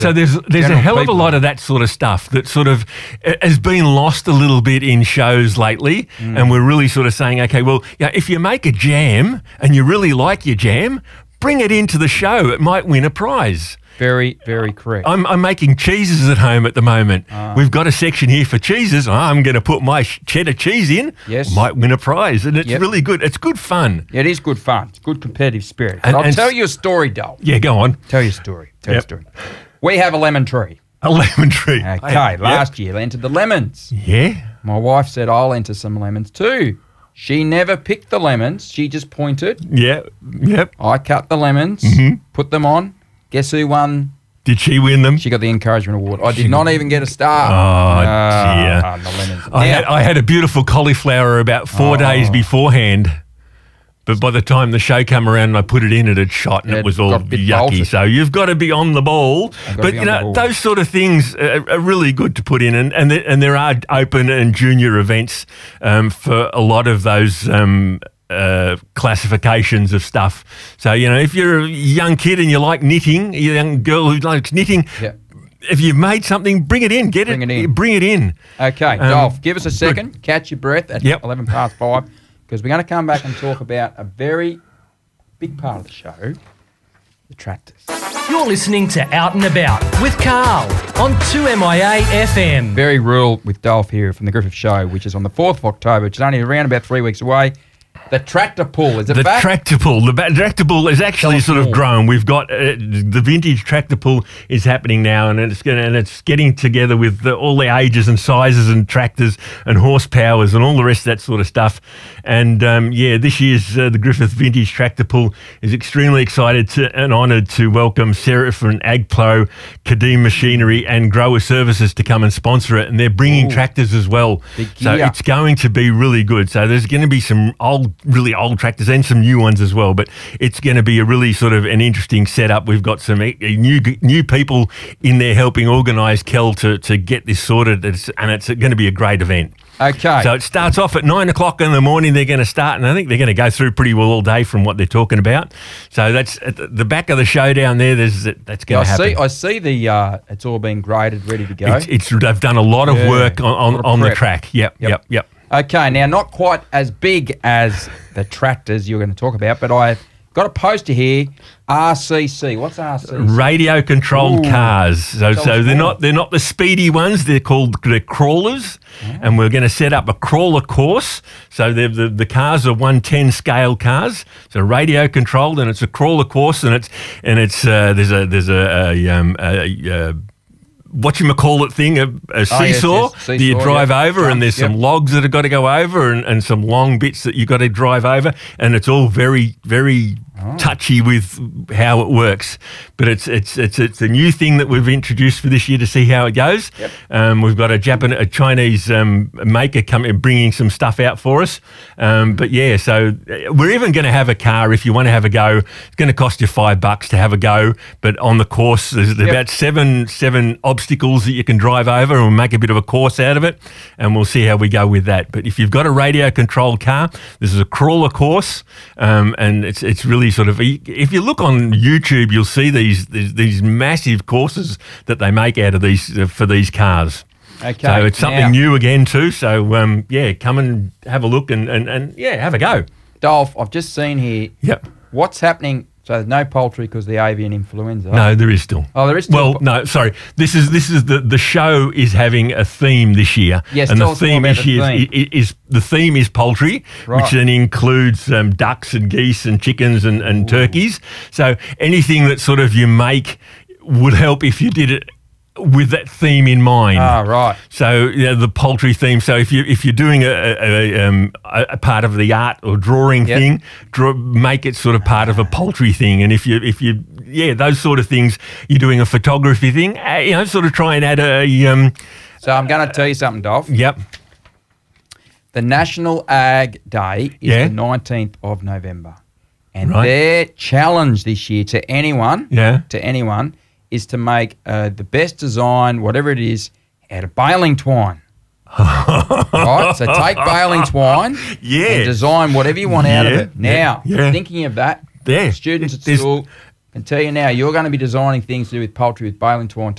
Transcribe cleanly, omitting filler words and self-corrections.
So there's a hell of a lot of that sort of stuff that sort of has been lost a little bit in shows lately, and we're really sort of saying, okay, well, if you make a jam and you really like your jam, bring it into the show. It might win a prize. Very, very correct. I'm making cheeses at home at the moment. We've got a section here for cheeses. I'm going to put my cheddar cheese in. Yes. Might win a prize. And it's really good. It's good fun. Yeah, it is good fun. It's good competitive spirit. I'll tell you a story, Dole. Yeah, go on. Tell you a story. Tell you a story. We have a lemon tree. A lemon tree. Okay, last year I entered the lemons. Yeah. My wife said, I'll enter some lemons too. She never picked the lemons. She just pointed. Yeah. Yep. I cut the lemons, put them on. Guess who won? Did she win them? She got the encouragement award. I did not even get a star. Oh, dear. The lemons. I had a beautiful cauliflower about 4 days beforehand. But by the time the show came around and I put it in, it had shot and it was all yucky. bolted. So you've got to be on the ball. But, those sort of things are really good to put in. And there are open and junior events for a lot of those classifications of stuff. So, if you're a young kid and you like knitting, a young girl who likes knitting, if you've made something, bring it in. Bring it in. Okay, Dolph, give us a second. Good. Catch your breath at 11 past 5. Because we're going to come back and talk about a very big part of the show, the tractors. You're listening to Out and About with Carl on 2MIA FM. Very rural with Dolph here from the Griffith Show, which is on the 4th of October, which is only around about 3 weeks away. The tractor pull, is it back? The tractor pull is actually sort of grown. We've got the vintage tractor pull is happening now, and it's getting together with all the ages and sizes and tractors and horsepowers and all the rest of that sort of stuff. And this year's the Griffith Vintage Tractor Pull is extremely excited and honoured to welcome Sarah from AgPro, Kadim Machinery, and Grower Services to come and sponsor it. And they're bringing tractors as well, so it's going to be really good. So there's going to be some really old tractors and some new ones as well, but it's going to be a really sort of an interesting setup. We've got some new people in there helping organise Kel to get this sorted, and it's going to be a great event. Okay. So it starts off at 9 o'clock in the morning. They're going to start, and I think they're going to go through pretty well all day from what they're talking about. So that's at the back of the show down there. That's going to happen. I see the it's all been graded, ready to go. They've done a lot of work on the track. Yep. Okay, now not quite as big as the tractors you're going to talk about, but I've got a poster here. RCC. What's RCC? Radio controlled cars. So they're not the speedy ones. They're crawlers, and we're going to set up a crawler course. So the cars are 110 scale cars. So radio controlled, and it's a crawler course, and it's there's a whatchamacallit thing, a seesaw that you drive over, and there's some logs that have got to go over and some long bits that you've got to drive over, and it's all very, very touchy with how it works. But it's a new thing that we've introduced for this year to see how it goes. We've got a Chinese maker bringing some stuff out for us. So we're even going to have a car if you want to have a go. It's going to cost you $5 to have a go, but on the course there's about seven obstacles that you can drive over, and we'll make a bit of a course out of it, and we'll see how we go with that. But if you've got a radio controlled car, this is a crawler course, and it's really sort of, if you look on YouTube, you'll see these massive courses that they make out of these for these cars. Okay, so it's something new again too. So come and have a look and have a go. Dolph, I've just seen here. Yep. What's happening? So there's no poultry because of the avian influenza. No, there is still. Oh, there is still. Well, no, sorry. This is the show is having a theme this year. Yes, and the theme is poultry, which then includes ducks and geese and chickens and turkeys. So anything that sort of you make would help if you did it with that theme in mind. Right. So the poultry theme. So if you're doing a part of the art or drawing thing, make it sort of part of a poultry thing. And if you those sort of things, you're doing a photography thing. Sort of try and add a. So I'm going to tell you something, Dolph. Yep. The National Ag Day is the 19th of November, and their challenge this year to anyone, is to make the best design, whatever it is, out of baling twine. Right? So take baling twine and design whatever you want out of it. Now, thinking of that, students at school, can tell you now, you're going to be designing things to do with poultry with baling twine